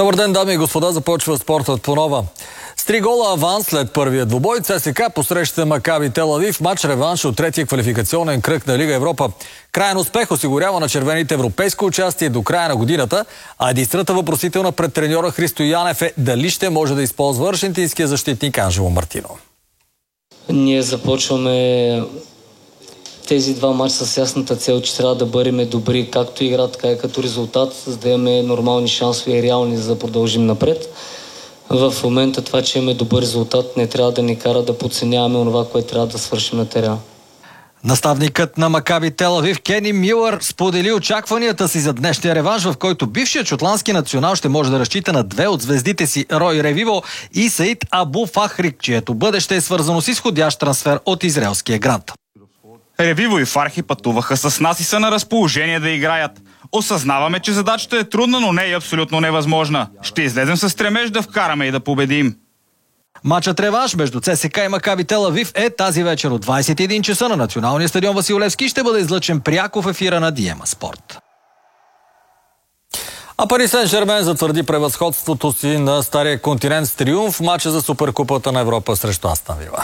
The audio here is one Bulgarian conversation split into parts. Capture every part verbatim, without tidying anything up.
Добър ден, дами и господа, започва спортът по нова. С три гола аванс след първия двубой ЦСКА посреща Макаби Тел Авив, матч реванш от третия квалификационен кръг на Лига Европа. Краен успех осигурява на червените европейско участие до края на годината, а единствената въпросителна пред треньора Христо Янев е дали ще може да използва аржентинския защитник Анжело Мартино. Ние започваме тези два матча с ясната цел, че трябва да бъдем добри както игра, така и като резултат, за да имаме нормални шансове и реални, за да продължим напред. В момента това, че имаме добър резултат, не трябва да ни кара да подценяваме онова, което трябва да свършим на терена. Наставникът на Макаби Тел Авив Кени Милър сподели очакванията си за днешния реванш, в който бившият шотландски национал ще може да разчита на две от звездите си Рой Ревиво и Саид Абу Фахрик, чието бъдеще е свързано с изходящ трансфер от израелския грант. Ревиво и Фархи пътуваха с нас и са на разположение да играят. Осъзнаваме, че задачата е трудна, но не е абсолютно невъзможна. Ще излезем с стремеж да вкараме и да победим. Матчът реванш между ЦСКА и Макаби Тел Авив е тази вечер от двадесет и един часа на националния стадион Васил Левски, ще бъде излъчен пряко в ефира на Диема Спорт. А Пари Сен-Жермен затвърди превъзходството си на стария континент с триумф в матча за Суперкупата на Европа срещу Астън Вила.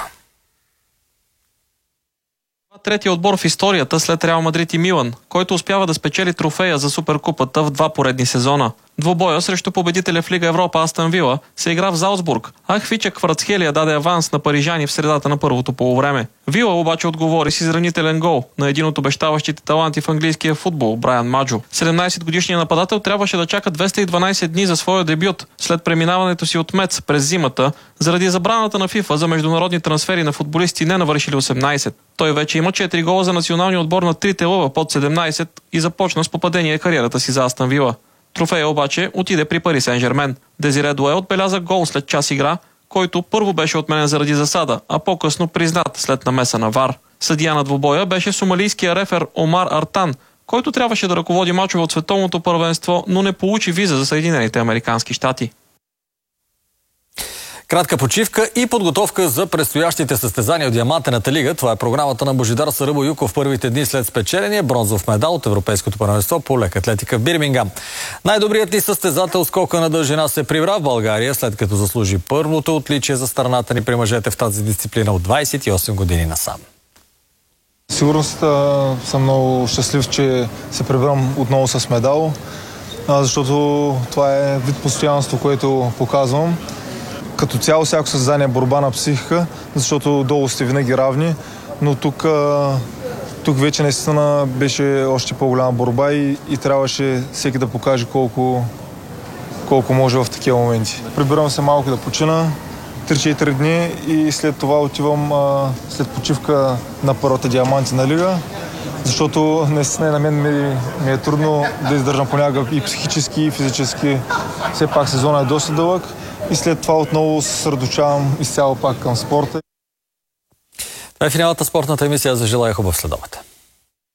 Третия отбор в историята след Реал Мадрид и Милан, който успява да спечели трофея за Суперкупата в два поредни сезона. Двобоя срещу победителя в Лига Европа Астън Вила се игра в Залцбург, а Хвича Кварацхелия даде аванс на парижани в средата на първото полувреме. Вила обаче отговори с изранителен гол на един от обещаващите таланти в английския футбол, Брайан Маджо. седемнадесетгодишният нападател трябваше да чака двеста и дванадесет дни за своя дебют след преминаването си от Мец през зимата, заради забраната на ФИФА за международни трансфери на футболисти не навършили осемнадесет. Той вече има четири гола за националния отбор на трите лъва под седемнадесет и започна с попадение кариерата си за Астън Вила. Трофея обаче отиде при Пари Сен-Жермен. Дезире Дуе отбеляза гол след час игра, който първо беше отменен заради засада, а по-късно признат след намеса на ВАР. Съдия на двубоя беше сомалийския рефер Омар Артан, който трябваше да ръководи мачове от световното първенство, но не получи виза за Съединените американски щати. Кратка почивка и подготовка за предстоящите състезания от Диамантената лига. Това е програмата на Божидар Саръбо-Юков в първите дни след спечеления бронзов медал от Европейското първенство по лека атлетика в Бирмингам. Най-добрият ни състезател скока на дължина се прибра в България, след като заслужи първото отличие за страната ни при мъжете в тази дисциплина от двадесет и осем години насам. Сигурно съм много щастлив, че се прибирам отново с медал, защото това е вид постоянство, което показвам. Като цяло всяко състезание е борба на психика, защото долу сте винаги равни, но тук, тук вече наистина беше още по-голяма борба и, и трябваше всеки да покаже колко, колко може в такива моменти. Прибирам се малко да почина, три-четири дни и след това отивам а, след почивка на първата Диамантена лига, защото наистина на мен ми, ми е трудно да издържам понякога и психически, и физически. Все пак сезонът е доста дълъг. И след това отново се съсредоточавам изцяло пак към спорта. Това е финалната спортната емисия. За желая хубав следобед.